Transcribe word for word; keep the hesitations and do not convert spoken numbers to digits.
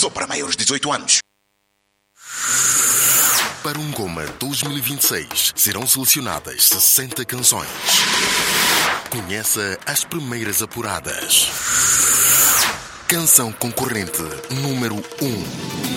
só para maiores de dezoito anos. Para um Goma dois mil e vinte e seis serão selecionadas sessenta canções. Conheça as primeiras apuradas. Canção concorrente número um.